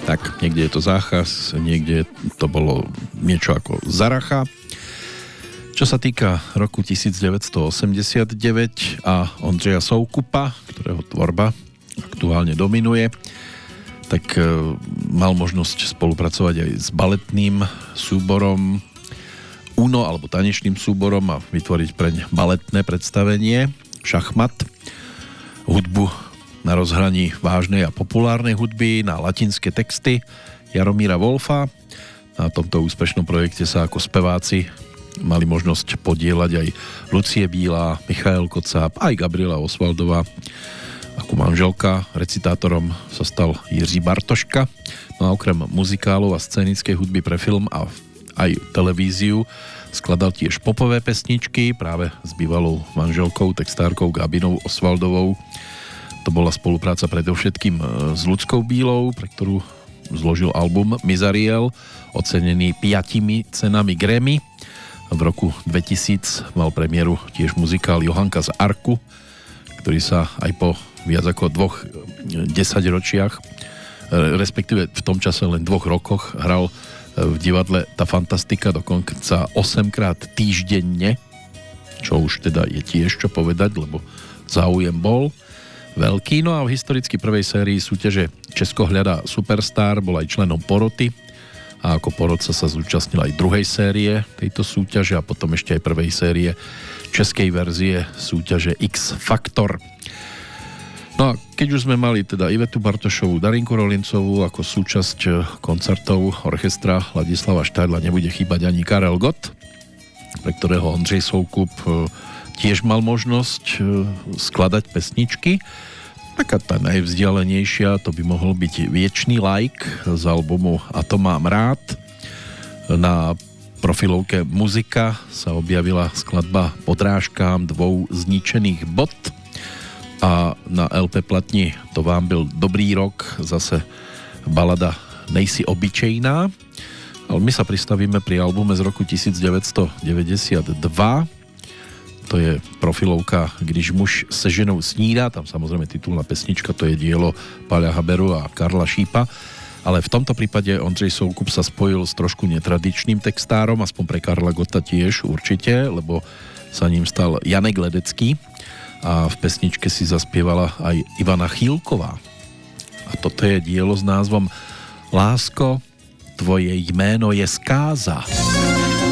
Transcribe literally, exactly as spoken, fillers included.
Tak, niekde je to Záchaz, niekde to bolo niečo ako Zaracha. Čo sa týka roku devätnásťstoosemdesiatdeväť a Ondřeja Soukupa, ktorého tvorba aktuálne dominuje, tak e, mal možnosť spolupracovať aj s baletným súborom Uno, alebo tanečným súborom a vytvoriť preň baletné predstavenie Šachmat. Hudbu na rozhraní vážnej a populárnej hudby, na latinské texty Jaromíra Wolfa. Na tomto úspešnom projekte sa ako speváci mali možnosť podieľať aj Lucie Bílá, Michael Kocáb, aj Gabriela Osvaldová. Ako manželka recitátorom sa stal Jiří Bartoška. No a okrem muzikálov a scénickej hudby pre film a aj televíziu skladal tiež popové pesničky práve s bývalou manželkou, textárkou Gabinou Osvaldovou. To bola spolupráca predovšetkým s Ľudskou Bílou, pre ktorú zložil album Mizariel, ocenený piatimi cenami Grammy. V roku dvetisíc mal premiéru tiež muzikál Johanka z Arku, ktorý sa aj po viac ako dvoch desaťročiach, respektíve v tom čase len dvoch rokoch, hral v divadle Tá fantastika dokonca osemkrát týždenne, čo už teda je tiež čo povedať, lebo záujem bol veľký. No a v historicky prvej sérii súťaže Česko hľadá superstar bol aj členom poroty a ako porodca sa zúčastnil aj druhej série tejto súťaže a potom ešte aj prvej série českej verzie súťaže X Factor. No a keď už sme mali teda Ivetu Bartošovú, Darinku Rolincovú ako súčasť koncertov orchestra Ladislava Štádla, nebude chýbať ani Karel Gott, pre ktorého Ondřej Soukup tiež mal možnosť skladať pesničky. Taká tá najvzdialenejšia, to by mohol byť Viečný like z albumu A to mám rád. Na profilovke Muzika sa objavila skladba Podrážkám dvou zničených bod a na el pé platni To vám byl dobrý rok zase balada Nejsi obyčejná. Ale my sa pristavíme pri albume z roku devätnásťstodeväťdesiatdva. To je profilovka Když muž se ženou snídá, tam samozrejme titulná pesnička, to je dielo Páľa Haberu a Karla Šípa, ale v tomto prípade Ondřej Soukup sa spojil s trošku netradičným textárom, aspoň pre Karla Gotta tiež určite, lebo sa ním stal Janek Ledecký a v pesničke si zaspievala aj Ivana Chýlková. A toto je dielo s názvom Lásko, tvoje jméno je zkáza.